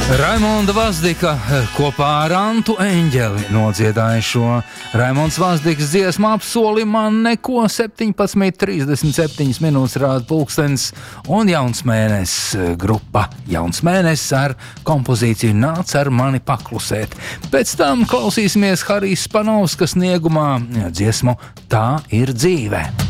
Raimonda Vazdika kopā ar Antu Eņģeli nodziedāja šo Raimonds Vazdikas dziesmu Apsoli man neko. 17:37 minūtes rāda pulkstens, un Jauns Mēnesis grupa Jauns Mēnesis ar kompozīciju Nāc ar mani paklusēt. Pēc tam klausīsimies Harijs Spanovska sniegumā dziesmu Tā ir dzīve.